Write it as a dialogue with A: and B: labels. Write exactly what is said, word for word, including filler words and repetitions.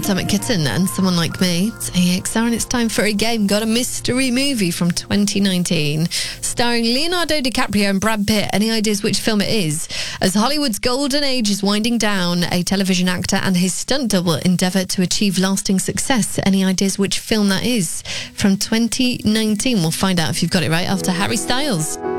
A: Atomic Kitten and Someone Like Me. It's A X R and it's time for a game. Got a mystery movie from twenty nineteen starring Leonardo DiCaprio and Brad Pitt. Any ideas which film it is? As Hollywood's golden age is winding down, a television actor and his stunt double endeavour to achieve lasting success. Any ideas which film that is from twenty nineteen? We'll find out if you've got it right after Harry Styles.